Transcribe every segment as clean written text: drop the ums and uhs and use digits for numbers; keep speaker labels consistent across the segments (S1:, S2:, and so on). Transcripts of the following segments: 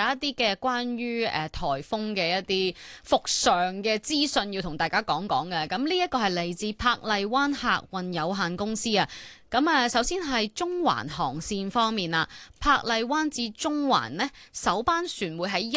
S1: 啲嘅關於颱風嘅一啲復常嘅資訊要同大家講講嘅。咁呢一個係嚟自珀麗灣客運有限公司啊。咁首先係中環航線方面啊，珀麗灣至中環呢，首班船會喺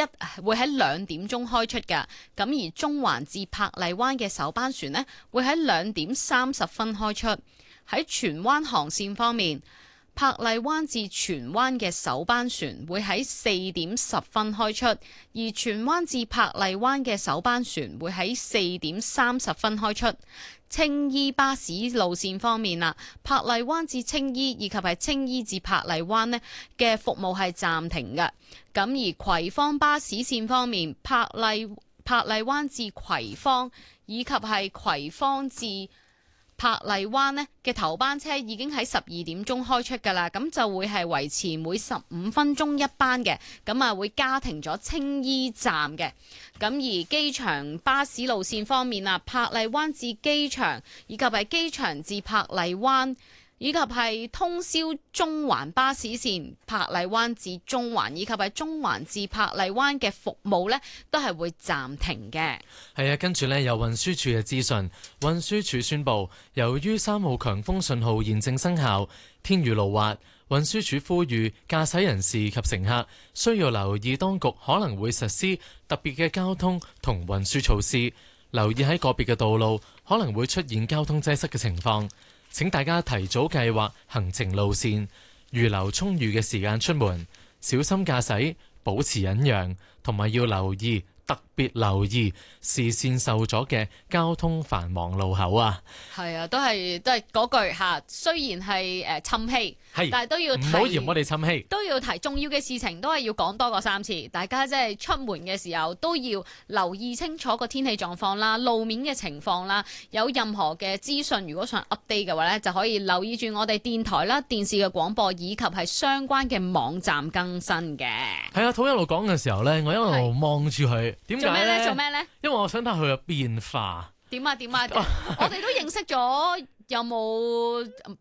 S1: 2點鐘開出㗎。咁而中環至珀麗灣嘅首班船呢，會喺2點30分開出。喺荃灣航線方面，珀麗灣至荃灣嘅首班船會喺4點10分開出，而荃灣至珀麗灣嘅首班船會喺4點30分開出。青衣巴士路線方面啦，珀麗灣至青衣以及係青衣至珀麗灣呢嘅服務係暫停嘅。咁而葵芳巴士線方面，珀麗灣至葵芳以及係葵芳至珀麗灣呢嘅頭班車已經喺12點鐘開出㗎啦，咁就會係維持每15分鐘一班嘅，咁會加停咗青衣站嘅。咁而機場巴士路線方面啊，珀麗灣至機場以及係機場至珀麗灣，以及係通宵中環巴士線珀麗灣至中環，以及係中環至珀麗灣嘅服務呢，都係會暫停嘅。
S2: 係啊，跟住呢，有運輸署嘅資訊，運輸署宣布，由於3號強風信號現正生效，天雨路滑，運輸署呼籲駕駛人士及乘客需要留意當局可能會實施特別嘅交通同運輸措施，留意喺個別嘅道路可能會出現交通擠塞嘅情況。請大家提早計劃行程路線，預留充裕嘅時間出門，小心駕駛，保持忍讓，同埋要特別留意視線受阻嘅交通繁忙路口啊！
S1: 係啊，都係嗰句嚇，雖然係沉氣，但係都要提，唔
S2: 好嫌我哋沉氣，
S1: 都要提重要嘅事情，都係要講多過3次。大家即係出門嘅時候都要留意清楚個天氣狀況啦、路面嘅情況啦。有任何嘅資訊，如果想 update 嘅話呢，就可以留意住我哋電台啦、電視嘅廣播以及係相關嘅網站更新嘅。
S2: 係啊，土一路講嘅時候呢，我一路望住佢。點解咧？
S1: 做咩咧？
S2: 因為我想睇佢嘅變化。
S1: 點啊？我哋都認識咗有冇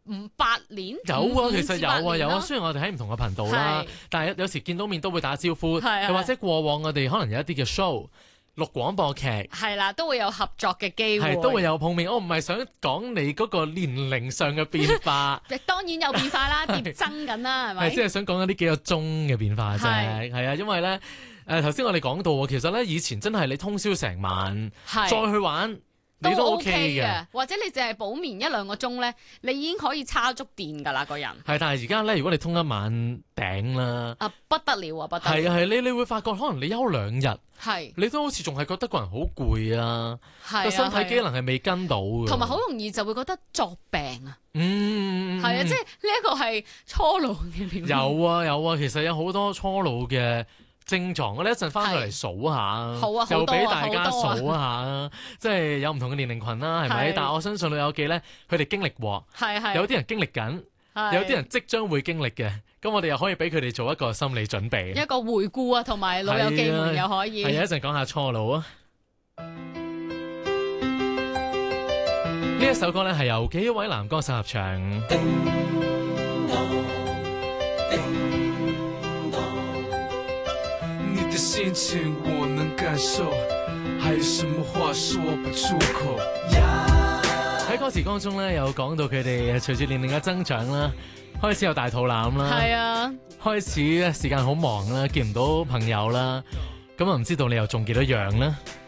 S1: 8年？
S2: 有啊，其實有啊。雖然我哋喺唔同嘅頻道啦，但係有時見到面都會打招呼。又或者過往我哋可能有一啲嘅 show 錄廣播劇，係
S1: 啦，都會有合作嘅機會，
S2: 都會有碰面。我唔係想講你嗰個年齡上嘅變化，
S1: 當然有變化啦，疊增緊啦，係咪？
S2: 即係想講一啲幾個鐘嘅變化啫。係啊，因為咧。頭先我哋講到，其實咧以前真係你通宵成晚，再去玩你都 OK 嘅，
S1: 或者你淨係補眠1-2個鐘咧，你已經可以叉足電㗎啦，個人。
S2: 係，但係而家咧，如果你通一晚頂啦，
S1: 不得了啊，不得了。
S2: 係你會發覺，可能你休2日，你都好似仲係覺得個人好攰啊，個身體機能係未跟到嘅，
S1: 同埋好容易就會覺得作病啊。係啊，即係呢一個係初老嘅表現。
S2: 有啊，其實有好多初老嘅症狀，我哋一陣翻到嚟數下，又俾大家數下，即係有唔同嘅年齡群啦，係咪？但係我相信老友記咧，佢哋經歷過，有啲人經歷緊，有啲人即將會經歷嘅，咁我哋又可以俾佢哋做一個心理準備，
S1: 一個回顧啊，同埋老友記們又可以。
S2: 係啊，一陣講下初老啊！呢一首歌咧係由幾位男歌手合唱。
S3: 心情我能感受，還有什麼話說不出口。
S2: 喺歌詞當中咧，有講到佢哋隨住年齡嘅增長啦，開始有大肚腩啦，
S1: 係啊，
S2: 開始時間好忙啦，見唔到朋友啦，咁啊唔知道你又中幾多樣啦？